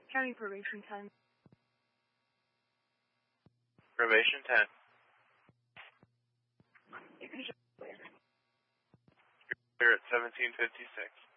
County probation 10. Probation 10. You can just You're at 1756.